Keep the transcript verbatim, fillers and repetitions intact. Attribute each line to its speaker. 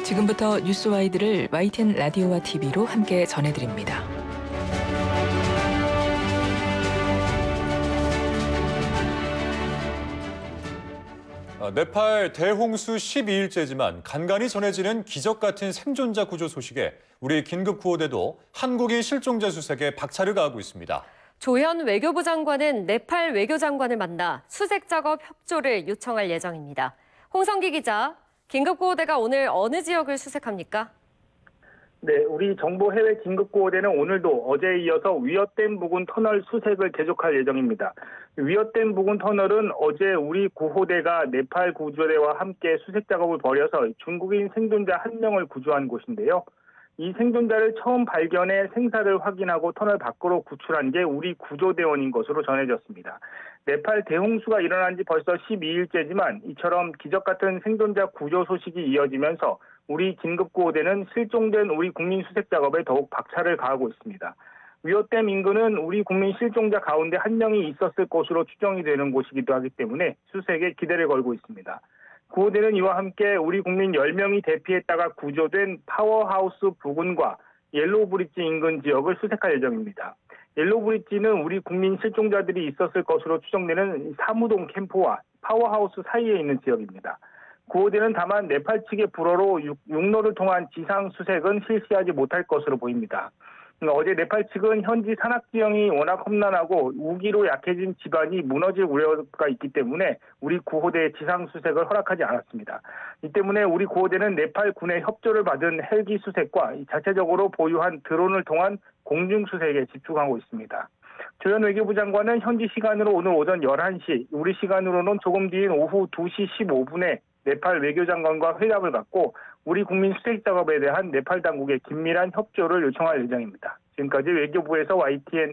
Speaker 1: 지금부터 뉴스와이드를 와이티엔 라디오와 티비로 함께 전해드립니다.
Speaker 2: 네팔 대홍수 십이 일째지만 간간히 전해지는 기적 같은 생존자 구조 소식에 우리 긴급구호대도 한국인 실종자 수색에 박차를 가하고 있습니다.
Speaker 3: 조현 외교부 장관은 네팔 외교장관을 만나 수색 작업 협조를 요청할 예정입니다. 홍성기 기자, 긴급구호대가 오늘 어느 지역을 수색합니까?
Speaker 4: 네, 우리 정부 해외 긴급구호대는 오늘도 어제에 이어서 위어댐 부근 터널 수색을 계속할 예정입니다. 위어댐 부근 터널은 어제 우리 구호대가 네팔 구조대와 함께 수색 작업을 벌여서 중국인 생존자 한 명을 구조한 곳인데요. 이 생존자를 처음 발견해 생사를 확인하고 터널 밖으로 구출한 게 우리 구조대원인 것으로 전해졌습니다. 네팔 대홍수가 일어난 지 벌써 십이 일째지만 이처럼 기적 같은 생존자 구조 소식이 이어지면서 우리 긴급구호대는 실종된 우리 국민 수색 작업에 더욱 박차를 가하고 있습니다. 위어댐 인근은 우리 국민 실종자 가운데 한 명이 있었을 것으로 추정이 되는 곳이기도 하기 때문에 수색에 기대를 걸고 있습니다. 구호대는 이와 함께 우리 국민 열 명이 대피했다가 구조된 파워하우스 부근과 옐로우브릿지 인근 지역을 수색할 예정입니다. 옐로우브릿지는 우리 국민 실종자들이 있었을 것으로 추정되는 사무동 캠프와 파워하우스 사이에 있는 지역입니다. 구호대는 다만 네팔 측의 불허로 육로를 통한 지상 수색은 실시하지 못할 것으로 보입니다. 어제 네팔 측은 현지 산악 지형이 워낙 험난하고 우기로 약해진 지반이 무너질 우려가 있기 때문에 우리 구호대의 지상 수색을 허락하지 않았습니다. 이 때문에 우리 구호대는 네팔 군의 협조를 받은 헬기 수색과 자체적으로 보유한 드론을 통한 공중 수색에 집중하고 있습니다. 조현 외교부 장관은 현지 시간으로 오늘 오전 열한 시, 우리 시간으로는 조금 뒤인 오후 두 시 십오 분에 네팔 외교장관과 회담을 갖고 우리 국민 수색 작업에 대한 네팔 당국의 긴밀한 협조를 요청할 예정입니다. 지금까지 외교부에서 와이티엔